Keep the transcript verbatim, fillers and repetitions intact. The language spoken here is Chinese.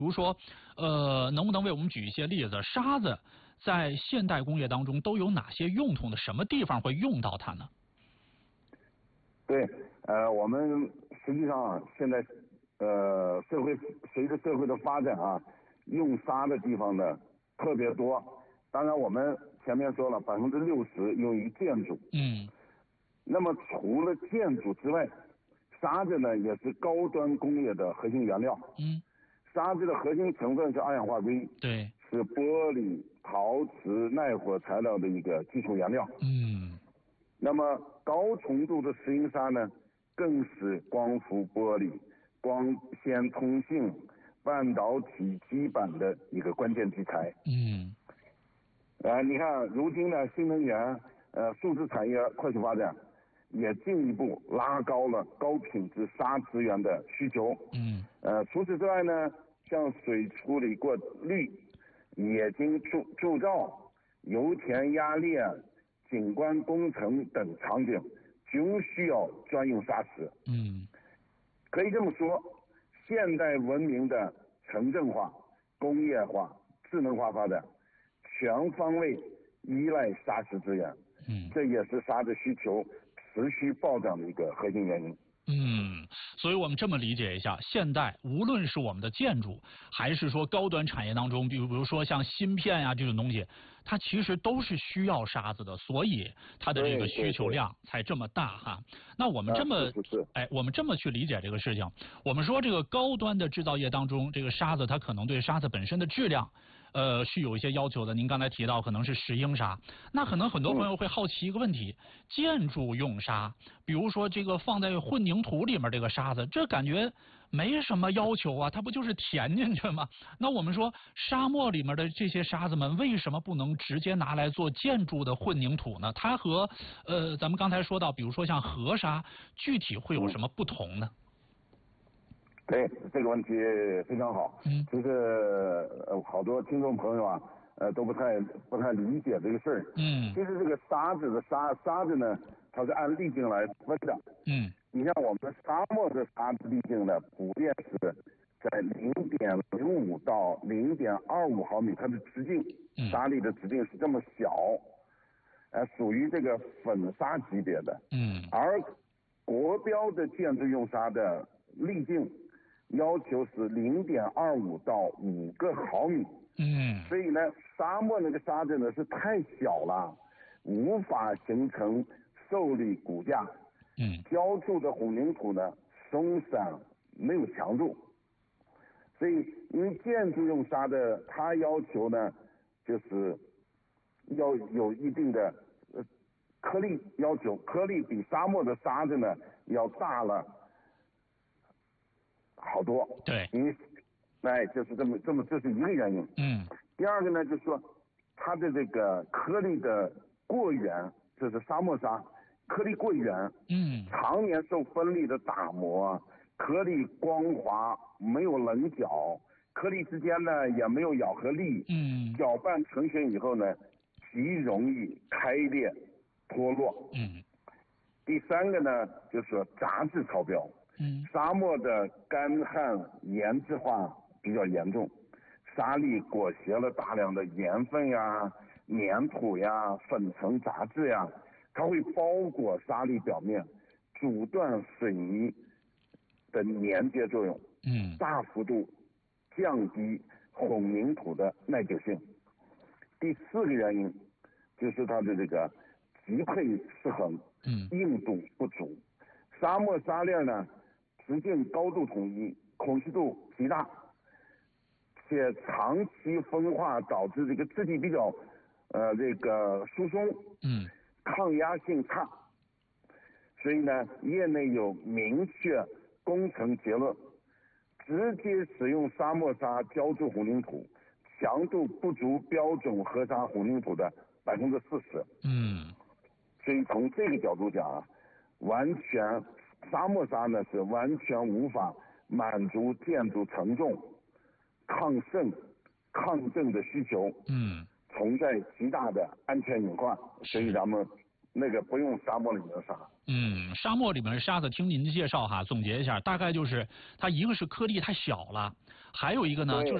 比如说，呃，能不能为我们举一些例子？沙子在现代工业当中都有哪些用途呢？什么地方会用到它呢？ 对，呃，我们实际上啊现在呃社会随着社会的发展啊，用沙的地方呢特别多。当然，我们前面说了，百分之六十用于建筑。 嗯。 那么除了建筑之外，沙子呢也是高端工业的核心原料。 嗯。 沙子的核心成分是二氧化硅， 对， 是玻璃、陶瓷、耐火材料的一个基础原料。 嗯。 那么高纯度的石英砂呢，更是光伏玻璃、光纤通信、半导体基板的一个关键基材。 嗯。 呃，你看，如今呢，新能源、呃，数字产业快速发展，也进一步拉高了高品质砂资源的需求。 嗯。 呃，除此之外呢，像水处理过滤、冶金铸铸造、油田压裂、景观工程等场景，均需要专用砂石。 嗯。 可以这么说，现代文明的城镇化、工业化、智能化发展，全方位依赖砂石资源。 嗯， 这也是砂的需求持续暴涨的一个核心原因。 嗯，所以我们这么理解一下，现代无论是我们的建筑，还是说高端产业当中，比如比如说像芯片呀、这种东西，它其实都是需要沙子的，所以它的这个需求量才这么大哈。那我们这么、 啊、是是是哎，我们这么去理解这个事情，我们说这个高端的制造业当中，这个沙子它可能对沙子本身的质量。呃，是有一些要求的。您刚才提到可能是石英砂，那可能很多朋友会好奇一个问题：建筑用砂，比如说这个放在混凝土里面这个沙子，这感觉没什么要求啊，它不就是填进去吗？那我们说沙漠里面的这些沙子们为什么不能直接拿来做建筑的混凝土呢？它和呃咱们刚才说到，比如说像河沙，具体会有什么不同呢？ 对，这个问题非常好。 嗯， 其实呃，好多听众朋友啊，呃，都不太不太理解这个事儿。 嗯， 其实这个沙子的沙沙子呢，它是按粒径来分的。 嗯， 你像我们沙漠的沙子粒径呢，普遍是在零点零五到零点二五毫米，它的直径，沙粒的直径是这么小，呃，属于这个粉沙级别的。 嗯， 而国标的建筑用沙的粒径要求是零点二五到五个毫米。 嗯， 所以呢，沙漠那个沙子呢是太小了，无法形成受力骨架。 嗯， 浇筑的混凝土呢松散，没有强度。所以，因为建筑用沙的，它要求呢，就是要有一定的呃颗粒要求，颗粒比沙漠的沙子呢要大了好多。 对， 因为，哎，就是这么这么，这是一个原因。 嗯。 第二个呢，就是说它的这个颗粒的过圆，就是沙漠沙，颗粒过圆， 嗯， 常年受风力的打磨，颗粒光滑，没有棱角，颗粒之间呢也没有咬合力。 嗯， 搅拌成型以后呢，极容易开裂脱落。 嗯。 第三个呢，就是说杂质超标。 嗯， 沙漠的干旱盐质化比较严重，沙粒裹挟了大量的盐分呀、粘土呀、粉尘杂质呀，它会包裹沙粒表面，阻断水泥的粘接作用， 嗯， 大幅度降低混凝土的耐久性。第四个原因就是它的这个级配失衡， 嗯， 硬度不足。沙漠沙粒呢，直径高度统一，孔隙度极大，且长期风化导致这个质地比较呃这个疏松， 嗯， 抗压性差。所以呢，业内有明确工程结论，直接使用沙漠沙浇筑混凝土，强度不足标准河沙混凝土的百分之四十。 嗯， 所以从这个角度讲啊，完全沙漠沙呢是完全无法满足建筑承重、抗渗、抗震的需求。 嗯， 存在极大的安全隐患，所以咱们那个不用沙漠里面的沙。 嗯，沙漠里面的沙子，听您的介绍哈，总结一下，大概就是它一个是颗粒太小了，还有一个呢就是。